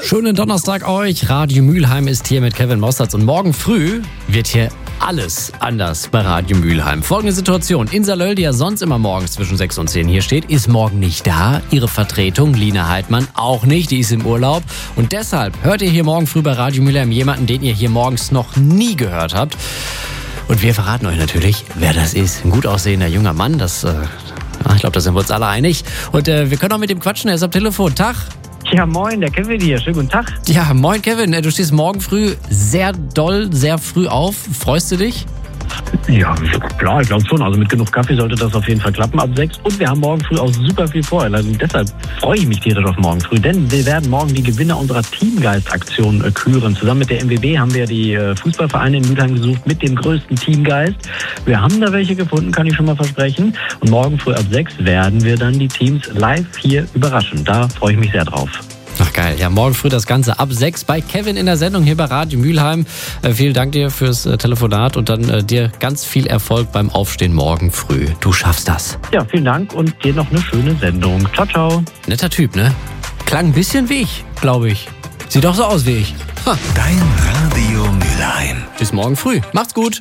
Schönen Donnerstag euch. Radio Mülheim ist hier mit Kevin Mossertz und morgen früh wird hier alles anders bei Radio Mülheim. Folgende Situation. Insa Löll, die ja sonst immer morgens zwischen 6 und 10 hier steht, ist morgen nicht da. Ihre Vertretung, Lina Heidmann, auch nicht. Die ist im Urlaub. Und deshalb hört ihr hier morgen früh bei Radio Mülheim jemanden, den ihr hier morgens noch nie gehört habt. Und wir verraten euch natürlich, wer das ist. Ein gut aussehender junger Mann, ich glaube, da sind wir uns alle einig. Und wir können auch mit ihm quatschen, er ist am Telefon. Tag. Ja, moin, der Kevin hier. Schönen guten Tag. Ja, moin Kevin. Du stehst morgen früh sehr doll, sehr früh auf. Freust du dich? Ja, klar, ich glaube schon. Also mit genug Kaffee sollte das auf jeden Fall klappen ab 6. Und wir haben morgen früh auch super viel vor. Also deshalb freue ich mich tierisch auf morgen früh. Denn wir werden morgen die Gewinner unserer Teamgeist-Aktion küren. Zusammen mit der MWB haben wir die Fußballvereine in Mülheim gesucht mit dem größten Teamgeist. Wir haben da welche gefunden, kann ich schon mal versprechen. Und morgen früh ab 6 werden wir dann die Teams live hier überraschen. Da freue ich mich sehr drauf. Ach geil, ja, morgen früh das Ganze ab 6 bei Kevin in der Sendung hier bei Radio Mülheim. Vielen Dank dir fürs Telefonat und dann dir ganz viel Erfolg beim Aufstehen morgen früh. Du schaffst das. Ja, vielen Dank und dir noch eine schöne Sendung. Ciao, ciao. Netter Typ, ne? Klang ein bisschen wie ich, glaube ich. Sieht doch so aus wie ich. Ha. Dein Radio Mülheim. Bis morgen früh. Macht's gut.